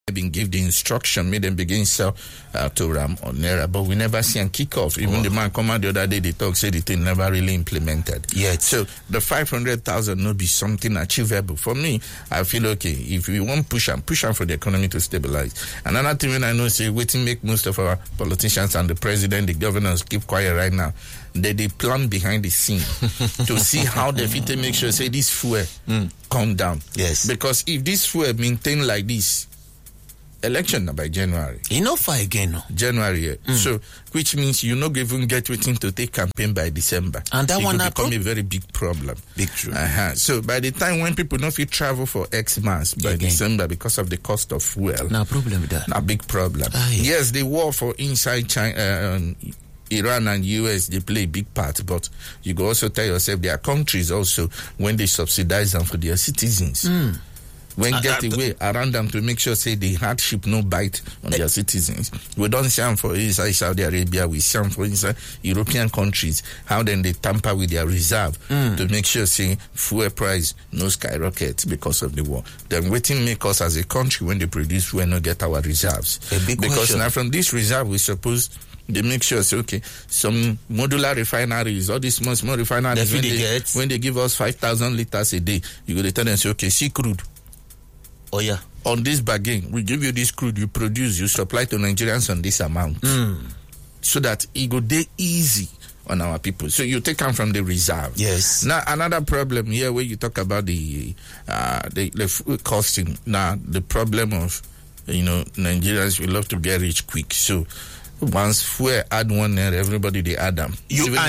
been give the instruction, made them begin sell to Ram or Naira, but we never see and kick off. Even the man come out the other day, they talk, say the thing never really implemented. Yet. So the 500,000 will be something achievable. For me, I feel okay. If we want push on for the economy to stabilize. Another thing when I know, say, waiting make most of our politicians and the president, the governors keep quiet right now. They plan behind the scene to see how they fit to make sure, say, this fuel come down. Yes. Because if this fuel maintain like this, election by January. Enough again, no? January. So, which means you not even get waiting to take campaign by December. And that one become a very big problem. Big true. So, by the time when people not fit travel for X months by December because of the cost of fuel. No problem with that. A big problem. Yes, the war for inside China, Iran and US, they play a big part, but you go also tell yourself there are countries also when they subsidize them for their citizens. When get away around them to make sure, say, the hardship no bite on their citizens. We don't see them for inside Saudi Arabia, we see them for inside European countries, how then they tamper with their reserve to make sure, say, fuel price no skyrocket because of the war. Then waiting make us as a country when they produce fuel no get our reserves. Because now from this reserve we suppose they make sure, say, okay, some modular refineries, all these small refineries, when they give us 5,000 liters a day, you go to tell them, say, okay, see crude. Oh, yeah. On this bargain, we give you this crude, you produce, you supply to Nigerians on this amount. So that it go day easy on our people. So you take them from the reserve. Yes. Now, another problem here where you talk about the food costing. Now, the problem of, Nigerians, we love to get rich quick. So, once fuel add one naira, everybody they add them.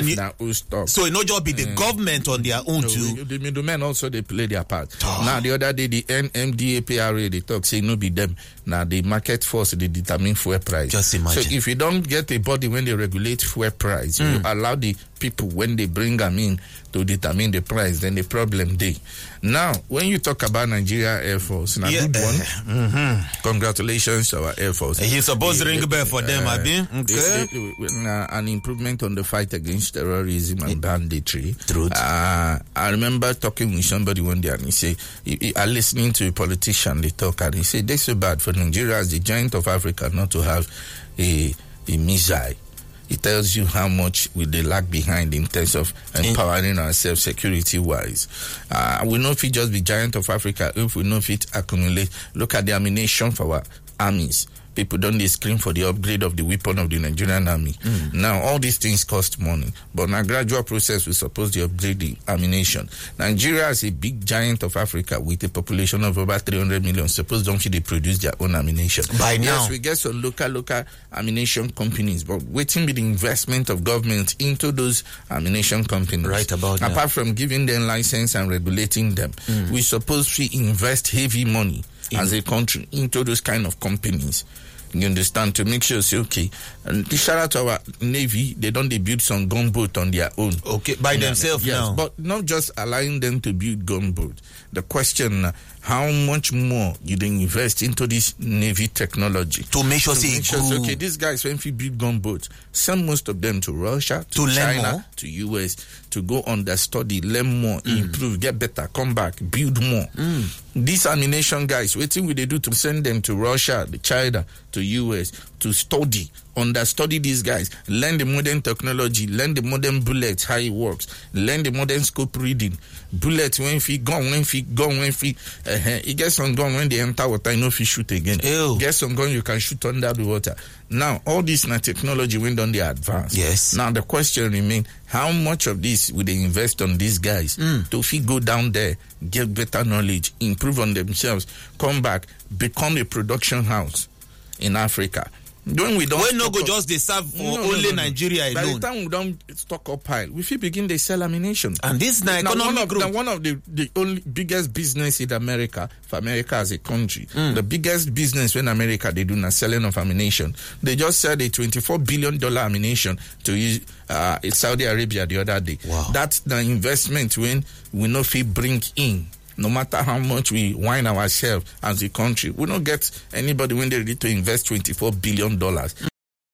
So it not just be the government on their own too. The middlemen also they play their part. Now the other day the NMDAPRA they talk say no be them. Now the market force they determine fuel price. Just imagine. So if you don't get a body when they regulate fuel price, you allow the people when they bring them in to determine the price, then the problem day. Now, when you talk about Nigeria Air Force, good one. Congratulations to our Air Force. He's supposed to ring a bell for them, okay. An improvement on the fight against terrorism and banditry. Truth. I remember talking with somebody one day and he said, I listening to a politician, they talk and he said, this is so bad for Nigeria as the giant of Africa not to have a missile. It tells you how much we they lag behind in terms of empowering ourselves security-wise. We know if it just be giant of Africa, if we know if it accumulate, look at the ammunition for our armies. People don't they scream for the upgrade of the weapon of the Nigerian army. Now, all these things cost money, but in a gradual process, we suppose to upgrade the ammunition. Nigeria is a big giant of Africa with a population of over 300 million. Suppose don't they produce their own ammunition? By now. Yes, we get some local ammunition companies, but waiting with the investment of government into those ammunition companies. Right about that. Apart from giving them license and regulating them, we suppose to invest heavy money as a country into those kind of companies. You understand? To make sure, say, okay, and shout out to our Navy, they build some gunboat on their own. Okay, by themselves now. But not just allowing them to build gunboat. The question, how much more you then invest into this Navy technology? To make sure, okay, these guys, when we build gunboats, send most of them to Russia, to China, to US, to go understudy, learn more, improve, get better, come back, build more. These ammunition guys, what thing will they do to send them to Russia, the China, to US, to study, understudy these guys, learn the modern technology, learn the modern bullets, how it works, learn the modern scope reading, bullets when gun, it gets some gun when they enter water, you know if you shoot again. Get some gun you can shoot under the water. Now, all this now technology went on the advance. Yes. Now the question remains, how much of this would they invest on these guys to go down there, get better knowledge, improve on themselves, come back, become a production house in Africa? When we don't go just they serve for only Nigeria alone. By the time we don't stock up pile, we begin they sell ammunition. And this now economic growth. One of the only biggest business in America, for America as a country, the biggest business in America they do now selling of ammunition. They just sold a $24 billion ammunition to Saudi Arabia the other day. Wow. That's the investment when we know if we bring in. No matter how much we whine ourselves as a country, we don't get anybody when they're ready to invest $24 billion